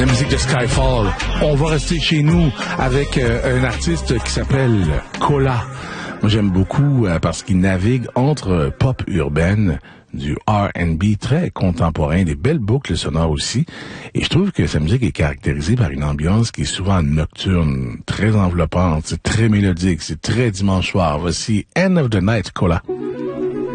La musique de Skyfall. On va rester chez nous avec un artiste qui s'appelle Cola. Moi, j'aime beaucoup parce qu'il navigue entre pop urbaine, du R&B très contemporain, des belles boucles sonores aussi. Et je trouve que sa musique est caractérisée par une ambiance qui est souvent nocturne, très enveloppante, c'est très mélodique, c'est très dimanche soir. Voici End of the Night, Cola.